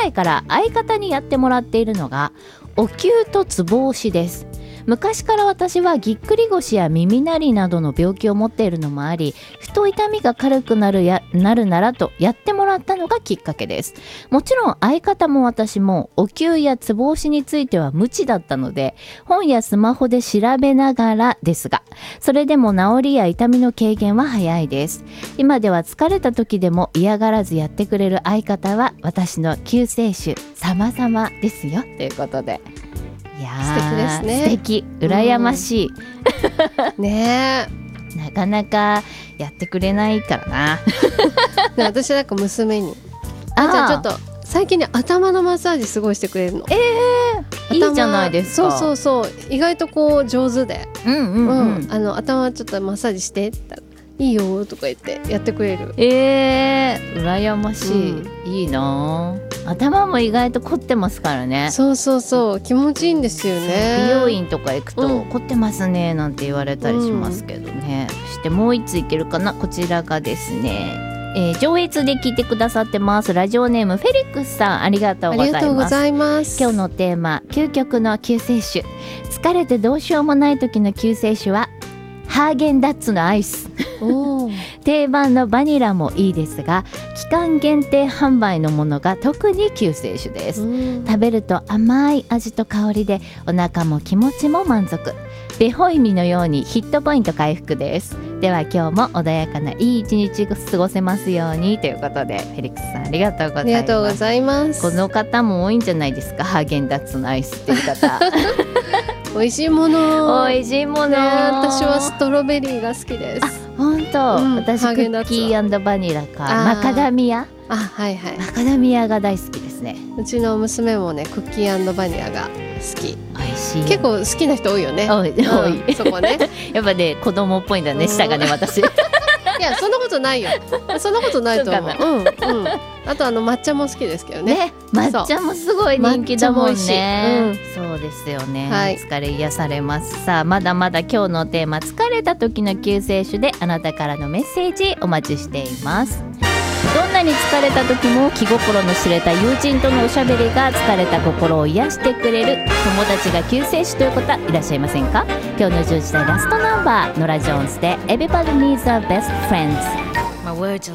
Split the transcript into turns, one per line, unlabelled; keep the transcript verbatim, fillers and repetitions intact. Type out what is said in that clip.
らいから相方にやってもらっているのがお灸とツボ押しです。昔から私はぎっくり腰や耳鳴りなどの病気を持っているのもあり、ふと痛みが軽くなるやなるならとやってもらったのがきっかけです。もちろん相方も私もお灸やツボ押しについては無知だったので、本やスマホで調べながらですが、それでも治りや痛みの軽減は早いです。今では疲れた時でも嫌がらずやってくれる相方は私の救世主様々ですよ、ということで、いや
素敵ですね。
素敵、羨ましい、
うん、ね
えなかなかやってくれないからな
で私なんか娘にあじゃあちょっと最近ね頭のマッサージすごいしてくれるの。
えー、いいじゃないですか。
そうそうそう、意外とこう上手で、
うんうんうん、
うん、あの頭ちょっとマッサージしてって言ったらいいよとか言ってやってくれる。
えー、羨ましい、
うん、
いいな。頭も意外と凝ってますからね。
そうそうそう、気持ちいいんですよね。
美容院とか行くと、
うん、
凝ってますねなんて言われたりしますけどね、うん、そしてもう一ついけるかな。こちらがですね、えー、上越で聞いてくださってます。ラジオネームフェリックスさん、ありがとうございます。
ありがとうございます。
今日のテーマ、究極の救世主。疲れてどうしようもない時の救世主はハーゲンダッツのアイス
お
定番のバニラもいいですが、期間限定販売のものが特に救世主です。食べると甘い味と香りでお腹も気持ちも満足。ベホイミのようにヒットポイント回復です。では今日も穏やかないい一日過ごせますように、ということで、フェリックスさんありがとうございます。
ありがとうございます。
この方も多いんじゃないですか、ハーゲンダッツのアイスっていう方
美味しいもの、
美味しいもの、
ね、私はストロベリーが好きです。
あ、本当、うん、私クッキー&バニラかマカダミア、
あ、はいはい、
マカダミアが大好きですね。
うちの娘もねクッキー&バニラが好き。
美味しい。
結構好きな人多いよね。
多い、
うん、
多い
そこね
やっぱね子供っぽいんだね、舌がね私い
やそんなことないよそんなことないと思う。うんうん、あとあの抹茶も好きですけどね。
ね、抹茶もすごい人気だもんね、
うん、
そうですよね、
はい、
疲れ癒されます。さあまだまだ今日のテーマ、疲れた時の救世主であなたからのメッセージお待ちしています。どんなに疲れた時も気心の知れた友人とのおしゃべりが疲れた心を癒してくれる友達が救世主という方いらっしゃいませんか。今日のじゅうじ台ラストナンバー、ノラ・ジョーンズで Everybody Needs a Best Friends。